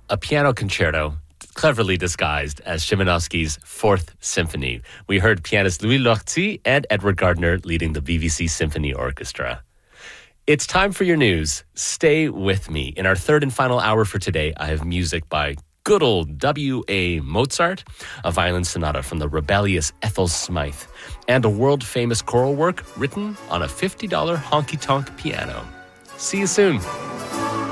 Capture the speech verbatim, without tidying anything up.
a piano concerto cleverly disguised as Szymanowski's Fourth Symphony. We heard pianist Louis Lortie and Edward Gardner leading the B B C Symphony Orchestra. It's time for your news. Stay with me. In our third and final hour for today, I have music by good old W A Mozart, a violin sonata from the rebellious Ethel Smythe, and a world-famous choral work written on a fifty dollars honky-tonk piano. See you soon.